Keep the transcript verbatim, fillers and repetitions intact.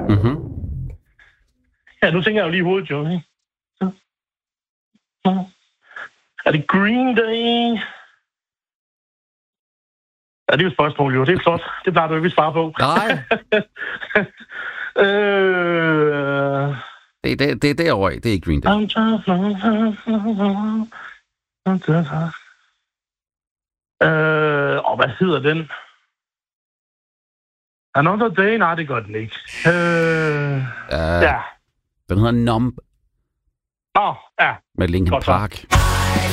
Mhm. Ja, nu tænker jeg jo lige i hovedet, jo. Ikke? Er det Green Day? Ja, det er jo et spørgsmål, jo. Det er flot. Det plejer du ikke at svare på. Nej. øh... Det, det, det er derovre. Det er ikke Green Day. Øh... Og hvad hedder den? Another Day? Nej, det gør den ikke. Øh... Uh, ja. Den hedder Numb. Åh, oh, ja. Med Linkin Godt, Park.